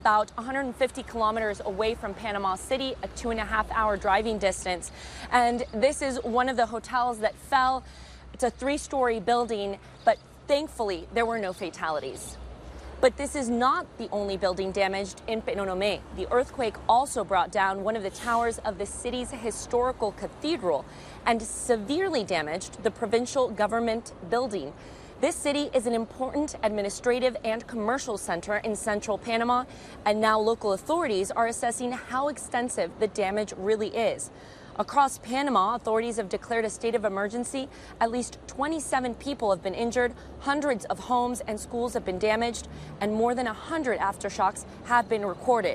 About 150 kilometers away from Panama City, a 2.5-hour driving distance. And this is one of the hotels that fell. It's a 3-story building, but thankfully there were no fatalities. But this is not the only building damaged in Penonomé. The earthquake also brought down one of the towers of the city's historical cathedral and severely damaged the provincial government building. This city is an important administrative and commercial center in central Panama, and now local authorities are assessing how extensive the damage really is. Across Panama, authorities have declared a state of emergency. At least 27 people have been injured, hundreds of homes and schools have been damaged, and more than 100 aftershocks have been recorded.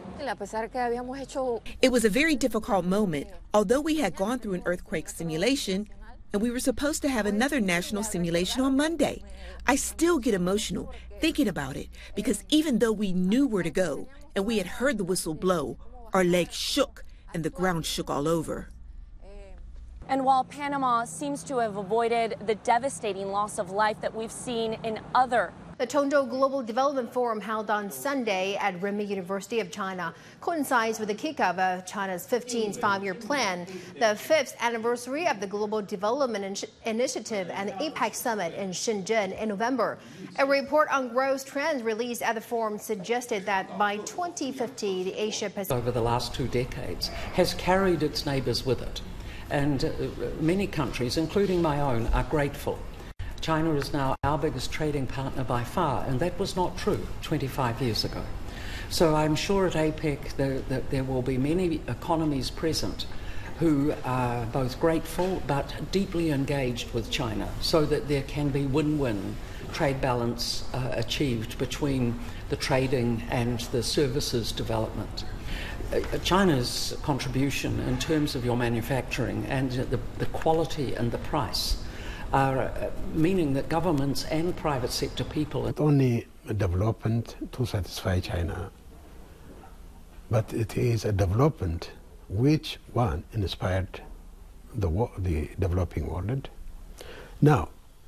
It was a very difficult moment. Although we had gone through an earthquake simulation, and we were supposed to have another national simulation on Monday, I still get emotional thinking about it, because even though we knew where to go and we had heard the whistle blow, our legs shook and the ground shook all over. And while Panama seems to have avoided the devastating loss of life that we've seen in other The Chongzhou Global Development Forum held on Sunday at Renmin University of China coincides with the kickoff of China's 15th five-year plan, the 5th anniversary of the Global Development Initiative and the APEC Summit in Shenzhen in November. A report on growth trends released at the forum suggested that by 2050, the Asia-Pacific over the last 2 decades has carried its neighbours with it. And many countries, including my own, are grateful. China is now our biggest trading partner by far, and that was not true 25 years ago. So I'm sure at APEC that there will be many economies present who are both grateful but deeply engaged with China, so that there can be win-win trade balance achieved between the trading and the services development. China's contribution in terms of your manufacturing and the quality and the price are meaning that governments and private sector people... Not only a development to satisfy China, but it is a development which, one, inspired the developing world. Now,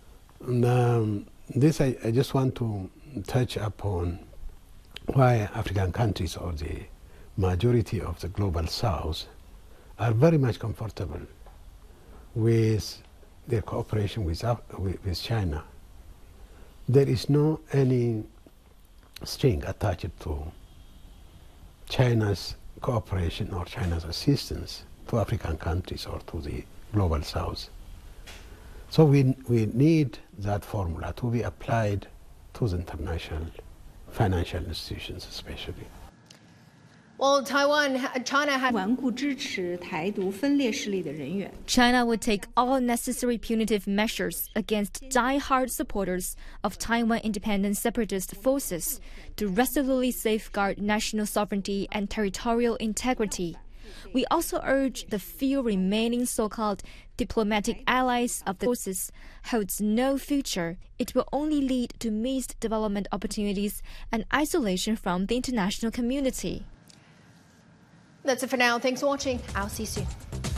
this I just want to touch upon why African countries, or the majority of the global south, are very much comfortable with their cooperation with China. There is no any string attached to China's cooperation or China's assistance to African countries or to the global south. So we need that formula to be applied to the international financial institutions especially. Well, China would take all necessary punitive measures against die-hard supporters of Taiwan independent separatist forces to resolutely safeguard national sovereignty and territorial integrity. We also urge the few remaining so-called diplomatic allies of the forces holds no future. It will only lead to missed development opportunities and isolation from the international community. That's it for now. Thanks for watching. I'll see you soon.